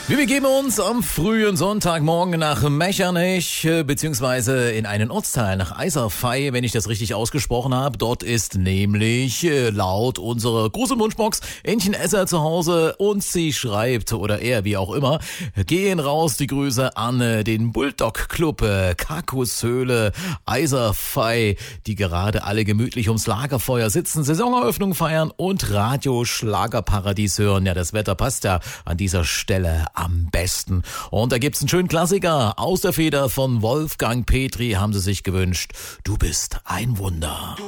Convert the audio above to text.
Wir begeben uns am frühen Sonntagmorgen nach Mechernich, beziehungsweise in einen Ortsteil nach Eiserfey, wenn ich das richtig ausgesprochen habe. Dort ist nämlich laut unserer großen Wunschbox Entchen Esser zu Hause und sie schreibt, oder er, wie auch immer, gehen raus die Grüße an den Bulldog Club, Kakushöhle, Eiserfey, die gerade alle gemütlich ums Lagerfeuer sitzen, Saisoneröffnung feiern und Radio Schlagerparadies hören. Ja, das Wetter passt ja an dieser Stelle am besten. Und da gibt's einen schönen Klassiker aus der Feder von Wolfgang Petri, haben sie sich gewünscht. Du bist ein Wunder.